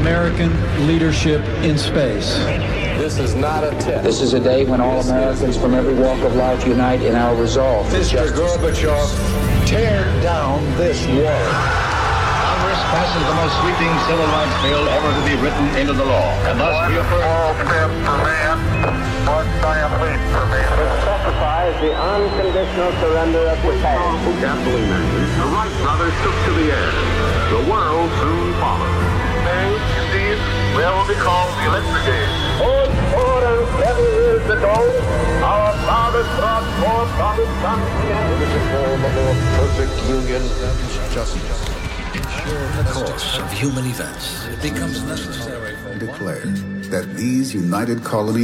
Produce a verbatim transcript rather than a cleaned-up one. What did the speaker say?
American leadership in space. This is not a test. This is a day when all Americans from every walk of life unite in our resolve. Mister Gorbachev, tear down this wall. Congress passes the most sweeping civil rights bill ever to be written into the law, and thus reaffirms. Small step for man, one giant leap for man. It specifies the unconditional surrender of Japan. Gasoline engines, the Wright brothers took to the air. The world soon followed. May, indeed, will be called the electric age. Four hundred seven years ago, our fathers brought forth from his son the form of a perfect union. Justice. In the course of human events, it becomes necessary declared that these united colonies